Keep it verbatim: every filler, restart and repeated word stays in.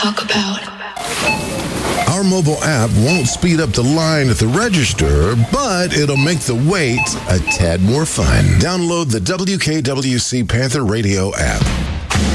talk about. Our mobile app won't speed up the line at the register, but it'll make the wait a tad more fun. Download the W K W C Panther Radio app.